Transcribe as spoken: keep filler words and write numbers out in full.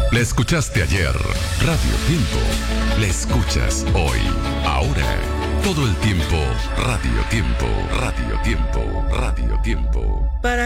La escuchaste ayer. Radio Tiempo. La escuchas hoy. Ahora. Todo el tiempo. Radio Tiempo. Radio Tiempo. Radio Tiempo. Para